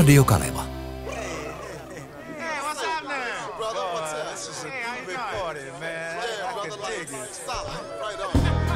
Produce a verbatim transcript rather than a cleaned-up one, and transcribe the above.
Radio Kaleva. Hey, what's happening? Brother, what's up? This is a Hey, how you big doing? party, man. Yeah, I brother, can dig like, it. solid. Right on.